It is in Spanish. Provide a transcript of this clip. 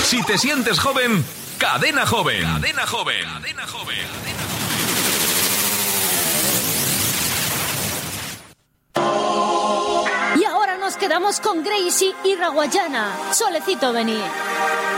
Si te sientes joven, Cadena Joven. Cadena Joven. Cadena Joven. Y ahora nos quedamos con Gracie y Raguayana. Solecito, vení.